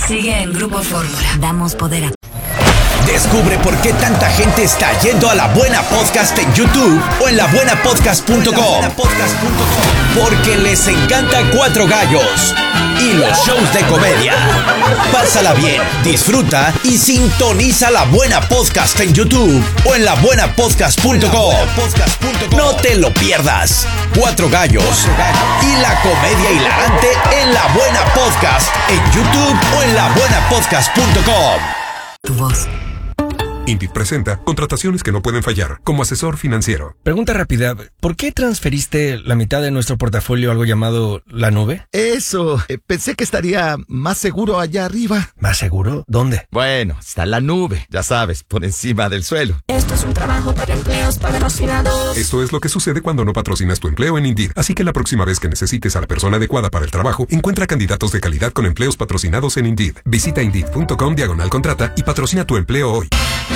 Sigue en Grupo Fórmula. Damos poder a... Descubre por qué tanta gente está yendo a La Buena Podcast en YouTube o en labuenapodcast.com. Porque les encanta Cuatro Gallos y los shows de comedia. Pásala bien, disfruta y sintoniza La Buena Podcast en YouTube o en labuenapodcast.com. No te lo pierdas. Cuatro Gallos y la comedia hilarante en La Buena Podcast en YouTube o en labuenapodcast.com. Tu voz. Indeed presenta contrataciones que no pueden fallar como asesor financiero. Pregunta rápida, ¿por qué transferiste la mitad de nuestro portafolio a algo llamado la nube? Eso, pensé que estaría más seguro allá arriba. ¿Más seguro? ¿Dónde? Bueno, está la nube, ya sabes, por encima del suelo. Esto es un trabajo para empleos patrocinados. Esto es lo que sucede cuando no patrocinas tu empleo en Indeed. Así que la próxima vez que necesites a la persona adecuada para el trabajo, encuentra candidatos de calidad con empleos patrocinados en Indeed. Visita Indeed.com/contrata y patrocina tu empleo hoy.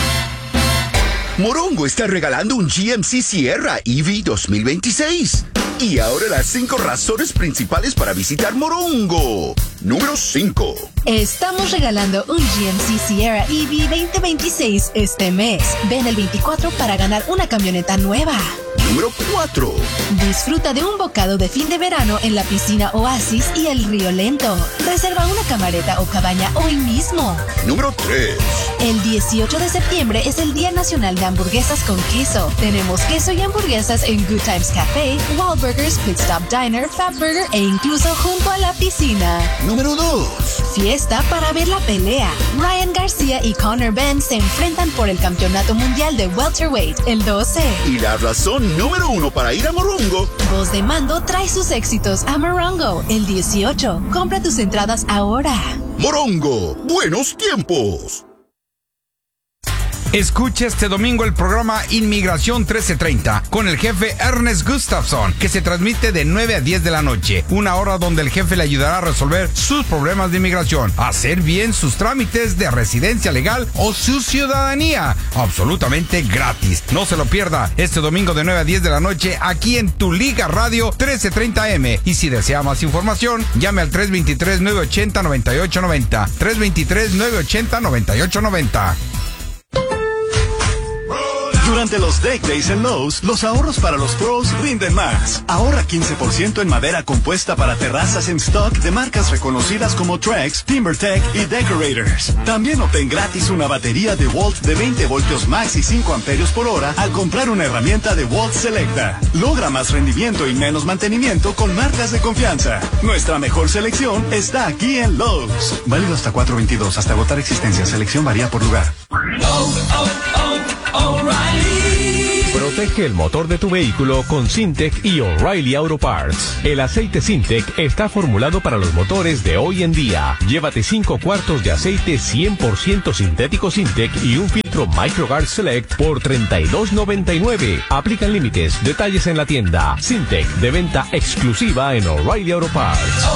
Morongo está regalando un GMC Sierra EV 2026. Y ahora las 5 razones principales para visitar Morongo. Número 5. Estamos regalando un GMC Sierra EV 2026 este mes. Ven el 24 para ganar una camioneta nueva. Número 4. Disfruta de un bocado de fin de verano en la piscina Oasis y el Río Lento. Reserva una camareta o cabaña hoy mismo. Número 3. El 18 de septiembre es el Día Nacional de Hamburguesas con Queso. Tenemos queso y hamburguesas en Good Times Café, Wahlburgers, Pit Stop Diner, Fatburger e incluso junto a la piscina. Número 2. Fiesta para ver la pelea. Ryan García y Conor Benn se enfrentan por el Campeonato Mundial de Welterweight el 12. Y la razón número 1 para ir a Morongo. Voz de Mando trae sus éxitos a Morongo el 18. Compra tus entradas ahora. Morongo, buenos tiempos. Escucha este domingo el programa Inmigración 1330 con el jefe Ernest Gustafson, que se transmite de 9 a 10 de la noche. Una hora donde el jefe le ayudará a resolver sus problemas de inmigración, hacer bien sus trámites de residencia legal o su ciudadanía. Absolutamente gratis. No se lo pierda este domingo de 9 a 10 de la noche aquí en Tu Liga Radio 1330M. Y si desea más información, llame al 323-980-9890. 323-980-9890. Durante los Deck Days en Lowe's, los ahorros para los pros rinden más. Ahorra 15% en madera compuesta para terrazas en stock de marcas reconocidas como Trex, TimberTech y Decorators. También obtén gratis una batería de Walt de 20 voltios max y 5 amperios por hora al comprar una herramienta de Walt Selecta. Logra más rendimiento y menos mantenimiento con marcas de confianza. Nuestra mejor selección está aquí en Lowe's. Válido hasta 4/22, hasta agotar existencia. Selección varía por lugar. Protege el motor de tu vehículo con Syntec y O'Reilly Auto Parts. El aceite Syntec está formulado para los motores de hoy en día. Llévate 5 cuartos de aceite 100% sintético Syntec y un filtro MicroGuard Select por $32.99. Aplican límites. Detalles en la tienda. Syntec, de venta exclusiva en O'Reilly Auto Parts.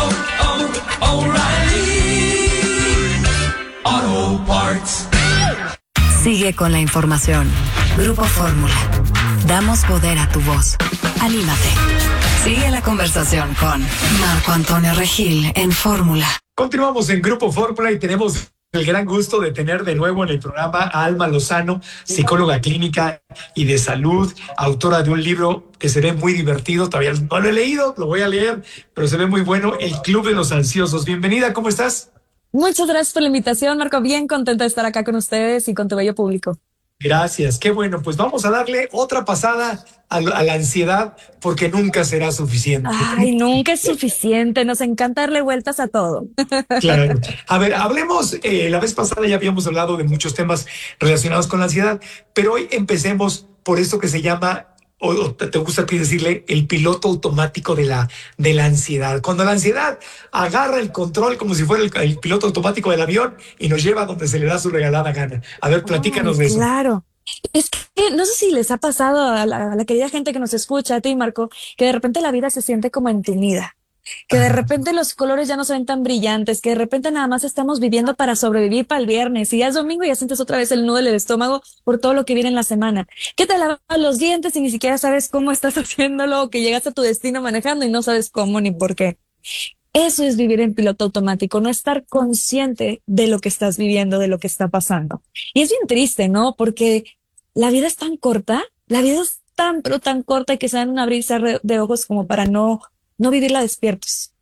O'Reilly Auto Parts. Sigue con la información. Grupo Fórmula. Damos poder a tu voz. Anímate. Sigue la conversación con Marco Antonio Regil en Fórmula. Continuamos en Grupo Fórmula y tenemos el gran gusto de tener de nuevo en el programa a Alma Lozano, psicóloga clínica y de salud, autora de un libro que se ve muy divertido. Todavía no lo he leído, lo voy a leer, pero se ve muy bueno, El Club de los Ansiosos. Bienvenida, ¿cómo estás? Muchas gracias por la invitación, Marco. Bien contenta de estar acá con ustedes y con tu bello público. Gracias, qué bueno. Pues vamos a darle otra pasada a la ansiedad, porque nunca será suficiente. Ay, nunca es suficiente. Nos encanta darle vueltas a todo. Claro. A ver, hablemos, la vez pasada ya habíamos hablado de muchos temas relacionados con la ansiedad, pero hoy empecemos por esto que se llama, o te gusta a ti decirle, el piloto automático de la ansiedad. Cuando la ansiedad agarra el control como si fuera el piloto automático del avión y nos lleva a donde se le da su regalada gana. A ver, platícanos de eso. Claro. Es que no sé si les ha pasado a la querida gente que nos escucha, a ti, Marco, que de repente la vida se siente como entumida. Que de repente los colores ya no se ven tan brillantes, que de repente nada más estamos viviendo para sobrevivir para el viernes y ya es domingo y ya sientes otra vez el nudo en el estómago por todo lo que viene en la semana. Que te lavas los dientes y ni siquiera sabes cómo estás haciéndolo, o que llegas a tu destino manejando y no sabes cómo ni por qué. Eso es vivir en piloto automático, no estar consciente de lo que estás viviendo, de lo que está pasando. Y es bien triste, ¿no? Porque la vida es tan corta, la vida es tan, pero tan corta que se dan un abrir y cerrar de ojos como para no vivirla despiertos.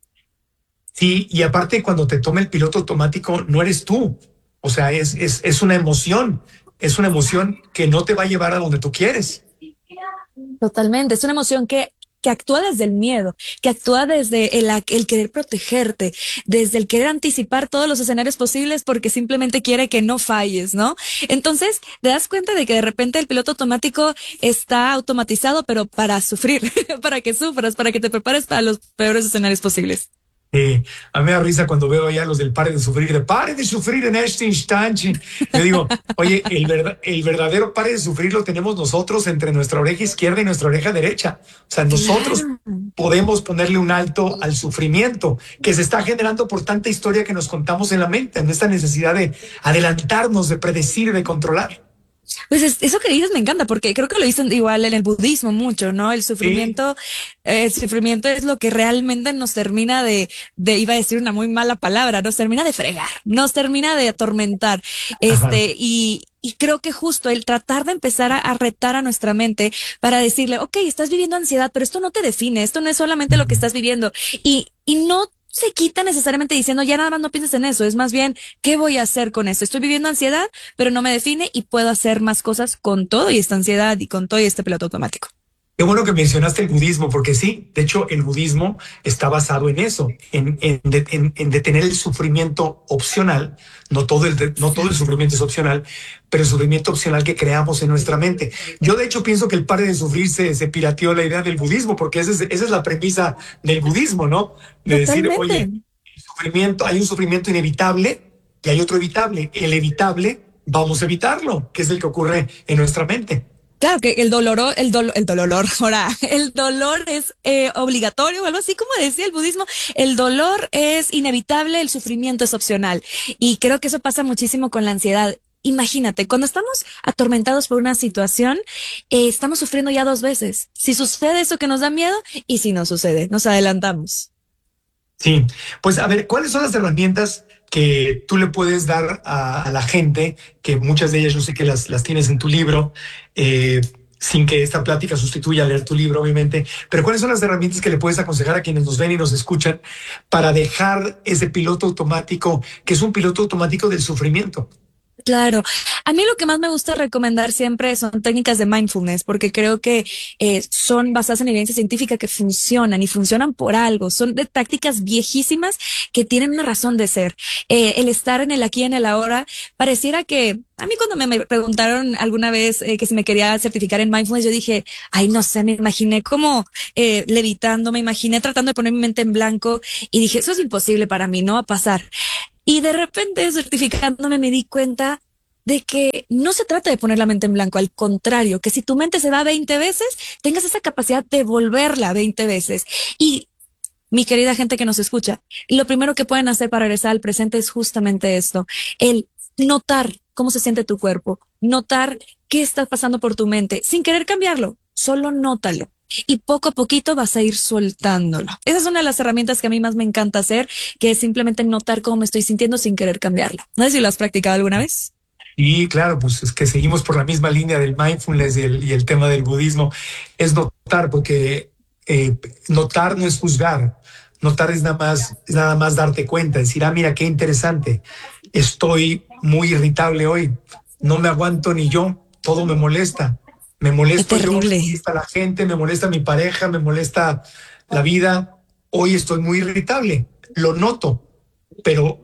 Sí, y aparte cuando te toma el piloto automático, no eres tú. O sea, es es una emoción que no te va a llevar a donde tú quieres. Totalmente, es una emoción que actúa desde el miedo, que actúa desde el querer protegerte, desde el querer anticipar todos los escenarios posibles porque simplemente quiere que no falles, ¿no? Entonces, te das cuenta de que de repente el piloto automático está automatizado, pero para sufrir, para que sufras, para que te prepares para los peores escenarios posibles. A mí me da risa cuando veo allá los del pare de sufrir en este instante. Yo digo, oye, el verdadero pare de sufrir lo tenemos nosotros entre nuestra oreja izquierda y nuestra oreja derecha. O sea, nosotros podemos ponerle un alto al sufrimiento que se está generando por tanta historia que nos contamos en la mente, en esta necesidad de adelantarnos, de predecir, de controlar. Pues eso que dices me encanta porque creo que lo dicen igual en el budismo mucho, ¿no? El sufrimiento es lo que realmente nos termina iba a decir una muy mala palabra, nos termina de fregar, nos termina de atormentar. Y creo que justo el tratar de empezar a retar a nuestra mente para decirle, ok, estás viviendo ansiedad, pero esto no te define, esto no es solamente lo que estás viviendo. Y no se quita necesariamente diciendo, ya nada más no pienses en eso, es más bien, ¿qué voy a hacer con esto? Estoy viviendo ansiedad, pero no me define y puedo hacer más cosas con todo y esta ansiedad y con todo y este piloto automático. Qué bueno que mencionaste el budismo, porque sí, de hecho, el budismo está basado en eso, en detener el sufrimiento opcional. No todo el sufrimiento es opcional, pero el sufrimiento opcional que creamos en nuestra mente. Yo, de hecho, pienso que el pare de sufrir se pirateó la idea del budismo, porque esa es la premisa del budismo, ¿no? De decir, oye, hay un sufrimiento inevitable y hay otro evitable. El evitable, vamos a evitarlo, que es el que ocurre en nuestra mente. Claro que el dolor es obligatorio o algo así como decía el budismo. El dolor es inevitable, el sufrimiento es opcional. Y creo que eso pasa muchísimo con la ansiedad. Imagínate, cuando estamos atormentados por una situación, estamos sufriendo ya dos veces. Si sucede eso que nos da miedo y si no sucede, nos adelantamos. Sí, pues a ver, ¿cuáles son las herramientas que tú le puedes dar a la gente, que muchas de ellas yo sé que las tienes en tu libro, sin que esta plática sustituya a leer tu libro, obviamente, pero cuáles son las herramientas que le puedes aconsejar a quienes nos ven y nos escuchan para dejar ese piloto automático, que es un piloto automático del sufrimiento? Claro. A mí lo que más me gusta recomendar siempre son técnicas de mindfulness, porque creo que son basadas en evidencia científica que funcionan y funcionan por algo. Son de prácticas viejísimas que tienen una razón de ser. El estar en el aquí y en el ahora, pareciera que a mí cuando me preguntaron alguna vez que si me quería certificar en mindfulness, yo dije, ay, no sé, me imaginé como levitando, me imaginé tratando de poner mi mente en blanco y dije, eso es imposible para mí, no va a pasar. Y de repente, certificándome, me di cuenta de que no se trata de poner la mente en blanco, al contrario, que si tu mente se va 20 veces, tengas esa capacidad de volverla 20 veces. Y mi querida gente que nos escucha, lo primero que pueden hacer para regresar al presente es justamente esto, el notar cómo se siente tu cuerpo, notar qué está pasando por tu mente, sin querer cambiarlo, solo nótalo. Y poco a poquito vas a ir soltándolo. Esa es una de las herramientas que a mí más me encanta hacer, que es simplemente notar cómo me estoy sintiendo sin querer cambiarlo. No sé si lo has practicado alguna vez. Y claro, pues es que seguimos por la misma línea del mindfulness y el tema del budismo. Es notar, porque notar no es juzgar. Notar es nada más darte cuenta, decir, mira, qué interesante. Estoy muy irritable hoy. No me aguanto ni yo. Todo me molesta. Me molesta yo, me molesta la gente, me molesta mi pareja, me molesta la vida. Hoy estoy muy irritable, lo noto, pero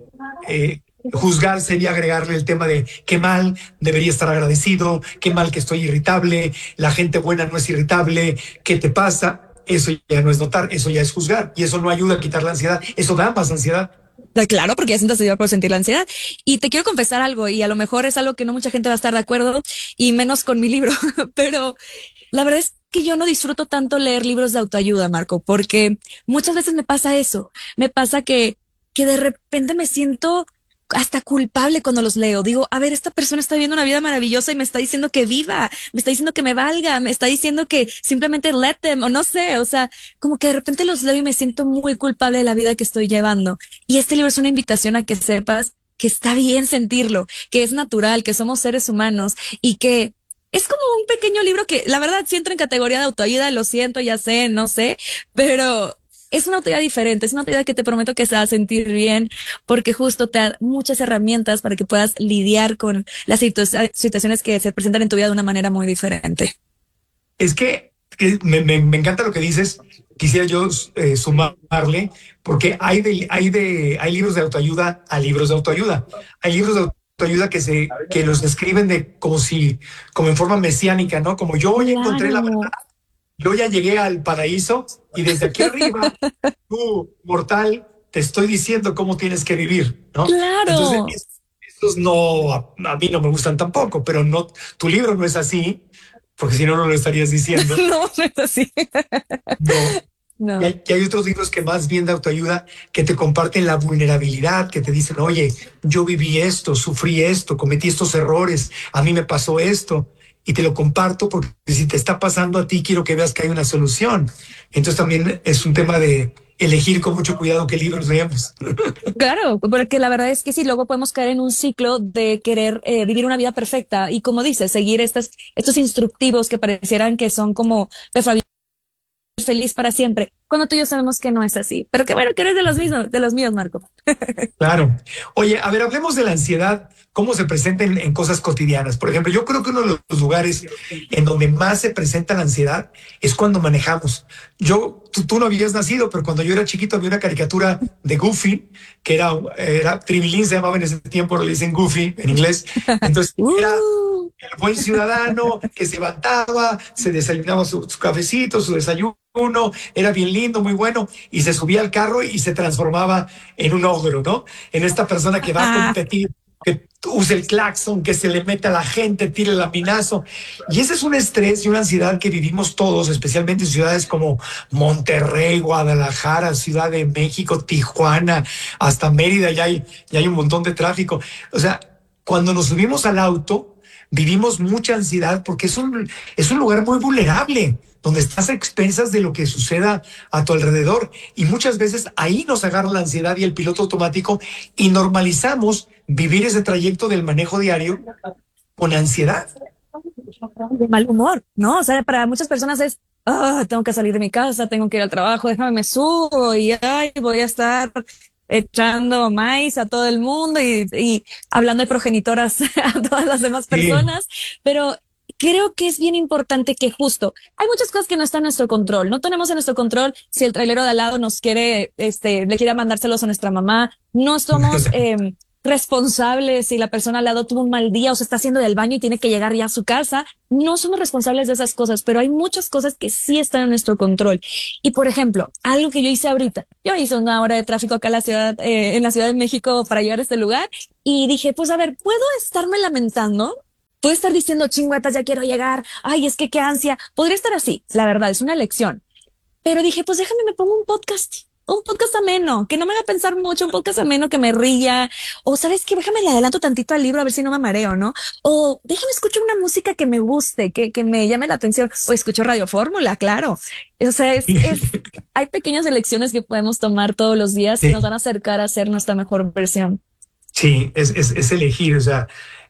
juzgar sería agregarle el tema de qué mal, debería estar agradecido, qué mal que estoy irritable, la gente buena no es irritable, ¿qué te pasa? Eso ya no es notar, eso ya es juzgar y eso no ayuda a quitar la ansiedad, eso da más ansiedad. Claro, porque ya sientes ansiedad por sentir la ansiedad. Y te quiero confesar algo, y a lo mejor es algo que no mucha gente va a estar de acuerdo, y menos con mi libro, pero la verdad es que yo no disfruto tanto leer libros de autoayuda, Marco, porque muchas veces me pasa eso. Me pasa que de repente me siento hasta culpable cuando los leo. Digo, a ver, esta persona está viviendo una vida maravillosa y me está diciendo que viva, me está diciendo que me valga, me está diciendo que simplemente let them, o no sé, o sea, como que de repente los leo y me siento muy culpable de la vida que estoy llevando. Y este libro es una invitación a que sepas que está bien sentirlo, que es natural, que somos seres humanos y que es como un pequeño libro que la verdad sí entra en categoría de autoayuda, lo siento, ya sé, no sé, pero es una autoayuda diferente, es una autoayuda que te prometo que se va a sentir bien, porque justo te da muchas herramientas para que puedas lidiar con las situaciones que se presentan en tu vida de una manera muy diferente. Es que me encanta lo que dices. Quisiera yo sumarle, porque hay libros de autoayuda a libros de autoayuda. Hay libros de autoayuda que los escriben como en forma mesiánica, ¿no? Como yo ya encontré la verdad, yo ya llegué al paraíso y desde aquí arriba, tú, mortal, te estoy diciendo cómo tienes que vivir, ¿no? Claro. Entonces, estos no, a mí no me gustan tampoco, pero no, tu libro no es así, porque si no, no lo estarías diciendo. No es así. No. Y hay otros libros que más bien de autoayuda que te comparten la vulnerabilidad, que te dicen, oye, yo viví esto, sufrí esto, cometí estos errores, a mí me pasó esto, y te lo comparto porque si te está pasando a ti, quiero que veas que hay una solución. Entonces también es un tema de elegir con mucho cuidado qué libros leemos. Claro, porque la verdad es que sí, luego podemos caer en un ciclo de querer vivir una vida perfecta y, como dices, seguir estos instructivos que parecieran que son como feliz para siempre, cuando tú y yo sabemos que no es así. Pero qué bueno que eres de los míos, Marco. Claro. Oye, a ver, hablemos de la ansiedad, cómo se presenta en cosas cotidianas. Por ejemplo, yo creo que uno de los lugares en donde más se presenta la ansiedad es cuando manejamos. Tú no habías nacido, pero cuando yo era chiquito había una caricatura de Goofy, que era Tribilín, se llamaba en ese tiempo, le dicen Goofy en inglés. Entonces era el buen ciudadano que se levantaba, se desayunaba su cafecito, su desayuno, era bien lindo, muy bueno, y se subía al carro y se transformaba en un ogro, ¿no? En esta persona que va a competir, que use el claxon, que se le mete a la gente, tire el laminazo. Y ese es un estrés y una ansiedad que vivimos todos, especialmente en ciudades como Monterrey, Guadalajara, Ciudad de México, Tijuana, hasta Mérida, ya hay un montón de tráfico. O sea, cuando nos subimos al auto, vivimos mucha ansiedad porque es un lugar muy vulnerable, donde estás a expensas de lo que suceda a tu alrededor. Y muchas veces ahí nos agarra la ansiedad y el piloto automático y normalizamos vivir ese trayecto del manejo diario con ansiedad. De mal humor, ¿no? O sea, para muchas personas es, tengo que salir de mi casa, tengo que ir al trabajo, déjame me subo y voy a estar echando maíz a todo el mundo y hablando de progenitoras a todas las demás personas, pero creo que es bien importante que justo hay muchas cosas que no están en nuestro control. No tenemos en nuestro control si el trailero de al lado le quiere mandárselos a nuestra mamá. No somos responsables si la persona al lado tuvo un mal día o se está haciendo del baño y tiene que llegar ya a su casa. No somos responsables de esas cosas, pero hay muchas cosas que sí están en nuestro control. Y por ejemplo, algo que yo hice ahorita, yo hice una hora de tráfico acá en la Ciudad de México para llegar a este lugar y dije, pues a ver, ¿puedo estarme lamentando? ¿Puedo estar diciendo, chingüetas, ya quiero llegar? Ay, es que qué ansia. Podría estar así, la verdad, es una elección. Pero dije, pues déjame, me pongo un podcast ameno, que no me haga pensar mucho, un podcast ameno que me ría, o ¿sabes qué? Déjame le adelanto tantito al libro a ver si no me mareo, ¿no? O déjame escuchar una música que me guste, que me llame la atención, o escucho Radio Fórmula, claro. O sea, hay pequeñas elecciones que podemos tomar todos los días que nos van a acercar a ser nuestra mejor versión. Sí, es elegir, o sea,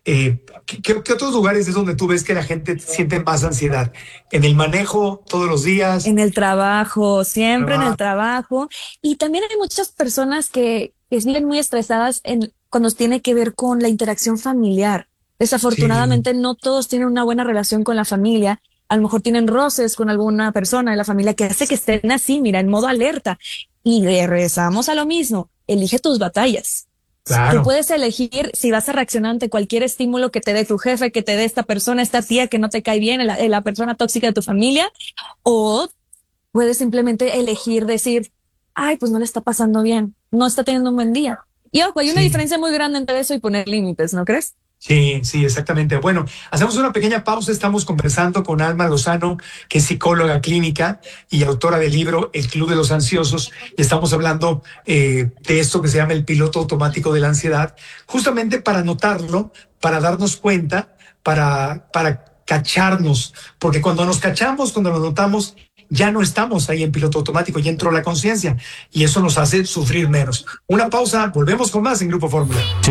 ¿qué otros lugares es donde tú ves que la gente siente más ansiedad? ¿En el manejo todos los días? En el trabajo, siempre en el trabajo. Y también hay muchas personas que viven muy estresadas cuando tiene que ver con la interacción familiar. Desafortunadamente no todos tienen una buena relación con la familia. A lo mejor tienen roces con alguna persona de la familia que hace que estén así, mira, en modo alerta. Y regresamos a lo mismo. Elige tus batallas. Claro. Tú puedes elegir si vas a reaccionar ante cualquier estímulo que te dé tu jefe, que te dé esta persona, esta tía que no te cae bien, la persona tóxica de tu familia, o puedes simplemente elegir decir, pues no le está pasando bien, no está teniendo un buen día. Y ojo, hay una diferencia muy grande entre eso y poner límites, ¿no crees? Sí, sí, exactamente. Bueno, hacemos una pequeña pausa. Estamos conversando con Alma Lozano, que es psicóloga clínica y autora del libro El Club de los Ansiosos. Y estamos hablando de esto que se llama el piloto automático de la ansiedad, justamente para notarlo, para darnos cuenta, para cacharnos, porque cuando nos cachamos, cuando lo notamos, ya no estamos ahí en piloto automático, ya entró la conciencia y eso nos hace sufrir menos. Una pausa, volvemos con más en Grupo Fórmula.